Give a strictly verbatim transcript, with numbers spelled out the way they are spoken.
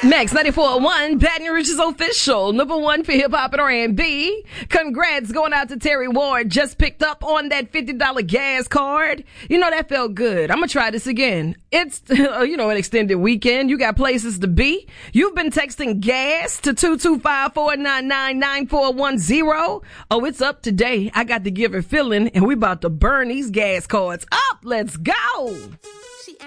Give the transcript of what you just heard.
Max ninety-four point one, Baton Rouge's official number one for hip hop and R and B. Congrats going out to Terry Ward. Just picked up on that fifty dollars gas card. You know, that felt good. I'm going to try this again. It's, you know, an extended weekend. You got places to be. You've been texting gas to two two five, four nine nine, nine four one zero. Oh, it's up today. I got the giver feeling, and we about to burn these gas cards up. Let's go. She